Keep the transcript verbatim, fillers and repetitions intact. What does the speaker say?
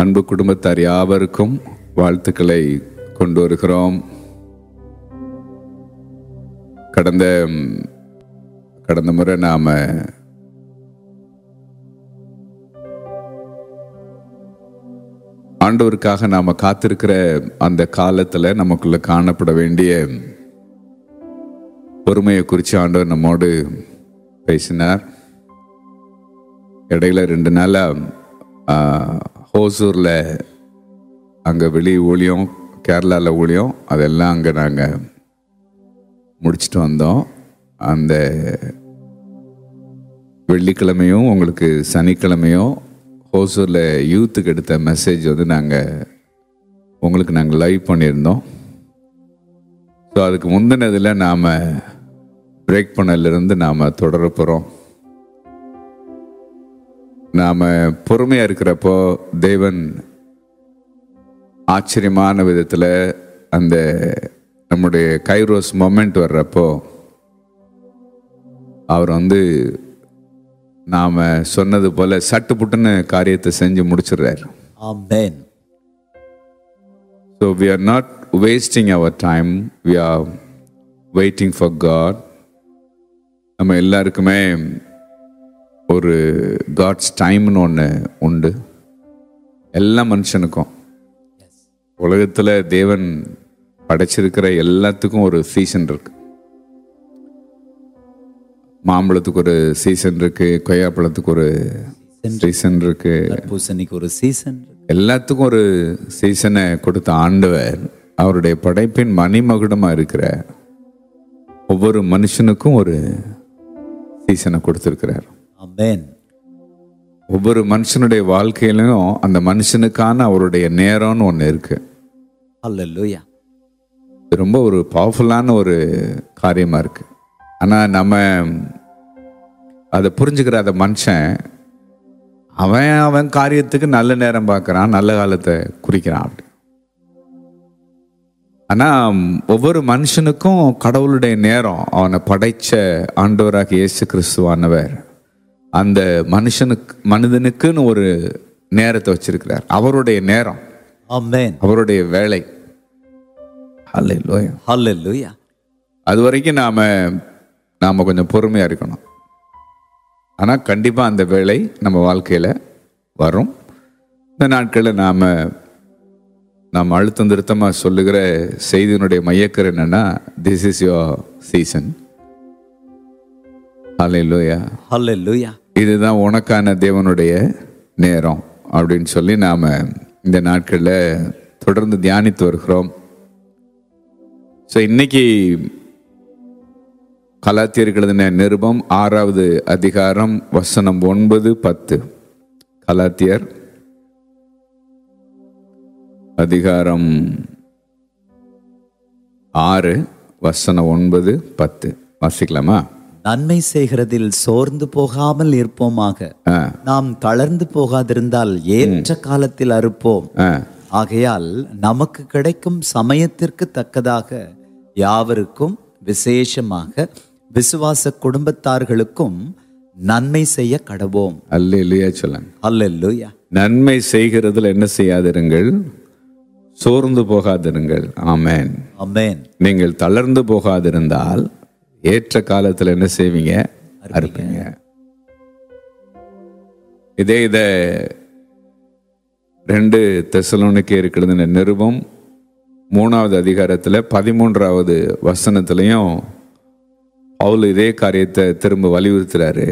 அன்பு குடும்பத்தார் யாவருக்கும் வாழ்த்துக்களை கொண்டு வருகிறோம். கடந்த கடந்த முறை நாம ஆண்டவருக்காக நாம காத்திருக்கிற அந்த காலத்துல நமக்குள்ள காணப்பட வேண்டிய பொறுமையை குறித்து ஆண்டவர் நம்மோடு பேசினார். இடையில ரெண்டு நாளா ஹோசூர்ல அங்க வெளி ஊழியம், கேரளாவில் ஊழியம், அதெல்லாம் அங்கே நாங்கள் முடிச்சுட்டு வந்தோம். அந்த வெள்ளிக்கிழமையும் உங்களுக்கு சனிக்கிழமையும் ஹோசூரில் யூத்துக்கு எடுத்த மெசேஜ் வந்து நாங்கள் உங்களுக்கு நாங்கள் லைவ் பண்ணியிருந்தோம். ஸோ அதுக்கு முந்தினதில் நாம் பிரேக் பண்ணலிருந்து நாம் தொடர போகிறோம். நாம் பொறுமையாக இருக்கிறப்போ தேவன் ஆச்சரியமான விதத்தில் அந்த நம்முடைய கைரோஸ் மொமெண்ட் வர்றப்போ அவர் வந்து நாம் சொன்னது போல சட்டு புட்டுன்னு காரியத்தை செஞ்சு முடிச்சிடுறாரு. Amen. So we are not wasting our time, we are waiting for God. நம்ம எல்லாருக்குமே ஒரு காட்ஸ் டைம்னு ஒன்று உண்டு, எல்லா மனுஷனுக்கும். உலகத்தில் தேவன் படைச்சிருக்கிற எல்லாத்துக்கும் ஒரு சீசன் இருக்கு. மாம்பழத்துக்கு ஒரு சீசன் இருக்கு, கொய்யாப்பழத்துக்கு ஒரு சீசன் இருக்கு, பூசணிக்கு ஒரு சீசன், எல்லாத்துக்கும் ஒரு சீசனை கொடுத்த ஆண்டவர் அவருடைய படைப்பின் மணிமகுடமா இருக்கிற ஒவ்வொரு மனுஷனுக்கும் ஒரு சீசனை கொடுத்திருக்கிறார். ஆமென். ஒவ்வொரு மனுஷனுடைய வாழ்க்கையிலும் அந்த மனுஷனுக்கான அவருடைய நேரம்னு ஒன்று இருக்கு. ஹல்லேலூயா. ரொம்ப ஒரு பவர்ஃபுல்லான ஒரு காரியமா இருக்கு. ஆனால் நம்ம அதை புரிஞ்சுக்கிற அந்த மனுஷன் அவன் அவன் காரியத்துக்கு நல்ல நேரம் பார்க்குறான், நல்ல காலத்தை குறிக்கிறான் அப்படி. ஆனால் ஒவ்வொரு மனுஷனுக்கும் கடவுளுடைய நேரம், அவனை படைச்ச ஆண்டவராக இயேசு கிறிஸ்துவானவர் அந்த மனுஷனுக்கு மனிதனுக்குன்னு ஒரு நேரத்தை வச்சிருக்கிறார். அவருடைய நேரம், ஆமென், அவருடைய வேலை. ஹல்லேலூயா, ஹல்லேலூயா. அது வரைக்கும் நாம நாம கொஞ்சம் பொறுமையா இருக்கணும். ஆனா கண்டிப்பா அந்த வேலை நம்ம வாழ்க்கையில வரும். இந்த நாட்களில் நாம நாம் அழுத்தம் திருத்தமா சொல்லுகிற செய்தியினுடைய மையக்கரு என்னன்னா, திஸ் இஸ் யுவர் சீசன். ஹல்லேலூயா, ஹல்லேலூயா. இதுதான் உனக்கான தேவனுடைய நேரம் அப்படின்னு சொல்லி நாம இந்த நாட்களில் தொடர்ந்து தியானித்து வருகிறோம். ஸோ இன்னைக்கு கலாத்தியருக்கு எழுதின நிருபம் ஆறாவது அதிகாரம் வசனம் ஒன்பது பத்து. கலாத்தியர் அதிகாரம் ஆறு வசனம் ஒன்பது பத்து வாசிக்கலாமா? நன்மை செய்கிறதில் சோர்ந்து போகாமல் இருப்போமாக, நாம் தளர்ந்து போகாதிருந்தால் ஏற்ற காலத்தில் அறுப்போம். ஆகையால் நமக்கு கிடைக்கும் சமயத்திற்கு தக்கதாக யாவருக்கும், விசேஷமாக விசுவாச குடும்பத்தார்களுக்கும் நன்மை செய்ய கடவோம். அல்லேலூயா சொல்லுங்க. அல்லேலூயா. நன்மை செய்கிறதுல என்ன செய்யாதிருங்கள், சோர்ந்து போகாதிருங்கள். ஆமென், ஆமென். நீங்கள் தளர்ந்து போகாதிருந்தால் ஏற்ற காலத்தில் என்ன செய்வீங்க, அறுப்பீங்க. இதே இத ரெண்டு தெசலோனிக்கேயருக்கு எழுதின நிருபம் மூணாவது அதிகாரத்துல பதிமூன்றாவது வசனத்திலையும் பவுல் இதே காரியத்தை திரும்ப வலியுறுத்துறாரு.